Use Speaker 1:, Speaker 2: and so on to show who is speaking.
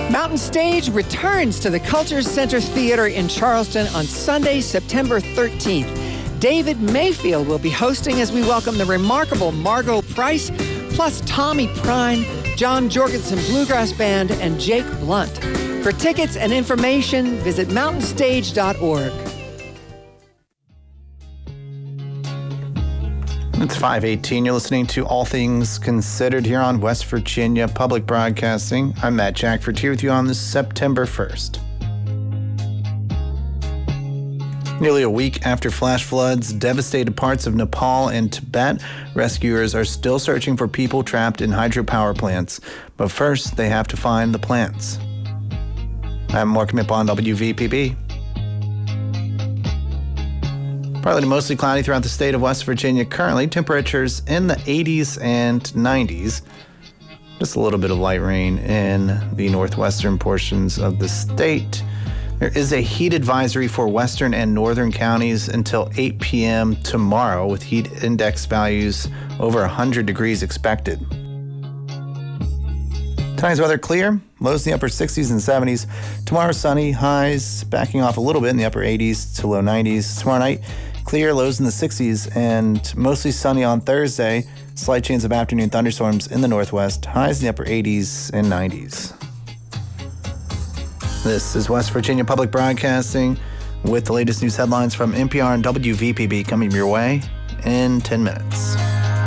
Speaker 1: Mountain Stage returns to the Culture Center Theater in Charleston on Sunday, September 13th. David Mayfield will be hosting as we welcome the remarkable Margot Price, plus Tommy Prine, John Jorgensen Bluegrass Band, and Jake Blunt. For tickets and information, visit mountainstage.org.
Speaker 2: It's 5:18. You're listening to All Things Considered here on West Virginia Public Broadcasting. I'm Matt Jackford here with you on this September 1st. Nearly a week after flash floods devastated parts of Nepal and Tibet, rescuers are still searching for people trapped in hydropower plants. But first, they have to find the plants. I'm Mark Mipp on WVPB. Partly to mostly cloudy throughout the state of West Virginia currently. Temperatures in the 80s and 90s. Just a little bit of light rain in the northwestern portions of the state. There is a heat advisory for western and northern counties until 8 p.m. tomorrow, with heat index values over 100 degrees expected. Tonight's weather clear, lows in the upper 60s and 70s. Tomorrow sunny, highs backing off a little bit in the upper 80s to low 90s. Tomorrow night, clear, lows in the 60s, and mostly sunny on Thursday. Slight chance of afternoon thunderstorms in the northwest, highs in the upper 80s and 90s. This is West Virginia Public Broadcasting with the latest news headlines from NPR and WVPB coming your way in 10 minutes.